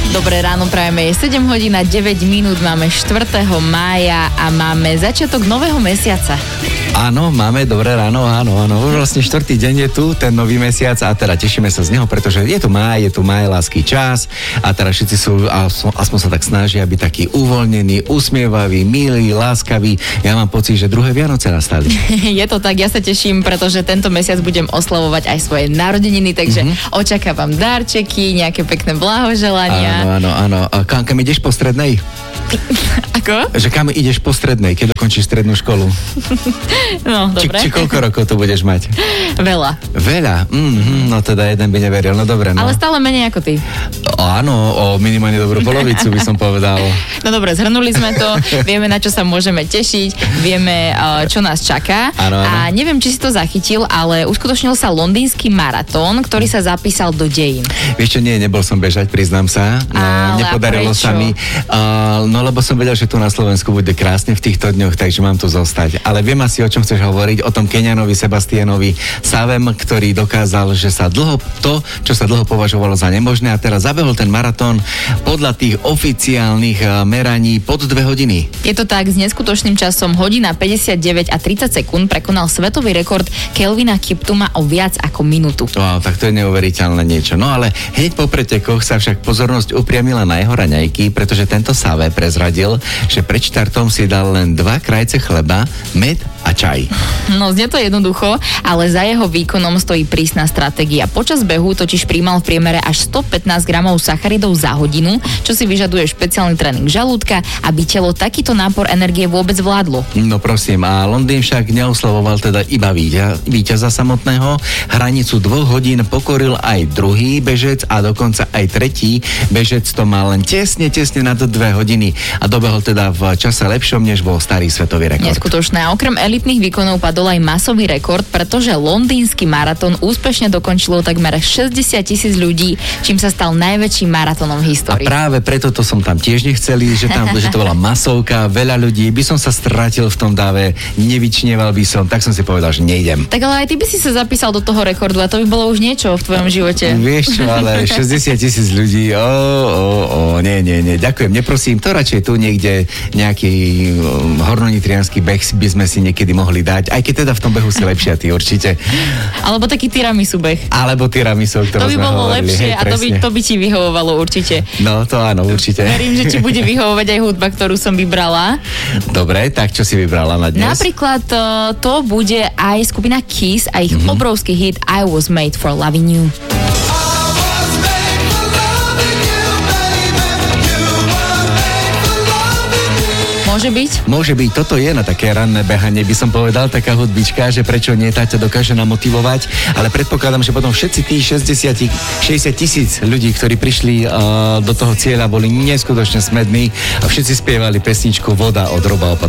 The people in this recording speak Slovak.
Dobré ráno, prajeme, je 7 hodín a 9 minút, máme 4. mája a máme začiatok nového mesiaca. Áno, máme dobré ráno, áno. Už vlastne 4. deň je tu, ten nový mesiac a teda tešíme sa z neho, pretože je tu máj, lásky čas a teda všetci sú, aspoň sa tak snažia byť takí uvoľnení, usmievaví, milí, láskaví. Ja mám pocit, že druhé Vianoce nastali. Je to tak, ja sa teším, pretože tento mesiac budem oslavovať aj svoje narodeniny, takže očakávam darčeky, nejaké pekné blahoželania. Áno. A kam ideš po strednej? Ako? Že kam ideš po strednej, keď dokončíš strednú školu? No, dobre. Či koľko rokov tu budeš mať? Veľa. Veľa? No teda jeden by neveril, no dobre. No. Ale stále menej ako ty. Áno, o minimálne dobrú polovicu by som povedal. No dobre, zhrnuli sme to, vieme, na čo sa môžeme tešiť, vieme, čo nás čaká. Áno. A neviem, či si to zachytil, ale uskutočnil sa londýnsky maratón, ktorý sa zapísal do dejín. Vieš čo, nebol som bežať, priznám sa. Nepodarilo sa mi. No lebo som vedel, že tu na Slovensku bude krásne v týchto dňoch, takže mám tu zostať. Ale viem asi, o čom chceš hovoriť, o tom Keňanovi Sebastianovi Savem, ktorý dokázal, že sa čo sa dlho považovalo za nemožné a teraz zabehol ten maratón podľa tých oficiálnych meraní pod 2 hodiny. Je to tak, s neskutočným časom hodina 59 a 30 sekúnd prekonal svetový rekord Kelvina Kiptuma o viac ako minútu. Wow, tak to je neuveriteľné niečo. No ale hneď po pretekoch sa však pozornosť upriamila na jeho raňajky, pretože tento Save prezradil, že pred štartom si dal len 2 krajce chleba, med a čaj. No, znie to jednoducho, ale za jeho výkonom stojí prísna stratégia. Počas behu totiž príjmal v priemere až 115 gramov sacharidov za hodinu, čo si vyžaduje špeciálny tréning žalúdka, aby telo takýto nápor energie vôbec vládlo. No prosím, a Londýn však neoslavoval teda iba víťaza samotného. Hranicu 2 hodín pokoril aj druhý bežec a dokonca aj tretí bežec to mal len tesne na to 2 hodiny a dobehol teda v čase lepšom, než bol starý svetový rekord. Neskutočné. A okrem elitných výkonov padol aj masový rekord, pretože londýnsky maratón úspešne dokončilo takmer 60,000 ľudí, čím sa stal najväčším maratónom v histórii. A práve preto to som tam tiež nechcel ísť, že to bola masovka, veľa ľudí, by som sa stratil v tom dáve, nevyčnieval by som, tak som si povedal, že nejdem. Tak ale aj ty by si sa zapísal do toho rekordu a to by bolo už niečo v tvojom živote. Vieš čo, ale 60,000 ľudí, nie, ďakujem, neprosím, to radšej tu niekde nejaký hornonitriansky beh by sme si niekedy mohli dať, aj keď teda v tom behu si lepšia ty určite. Alebo taký tiramisu beh. Alebo tiramisu, o ktorom sme hovorili. To by bolo lepšie a to by ti vyhovovalo určite. No, to áno, určite. Verím, že ti bude vyhovovať aj hudba, ktorú som vybrala. Dobre, tak čo si vybrala na dnes? Napríklad to bude aj skupina Kiss a ich obrovský hit I Was Made for Loving You. Môže byť, toto je na také ranné behanie, by som povedal, taká hudbička, že prečo nie, tá ťa dokáže namotivovať, ale predpokladám, že potom všetci tí 60,000 ľudí, ktorí prišli do toho cieľa, boli neskutočne smední a všetci spievali pesničku Voda od Roba Opatka.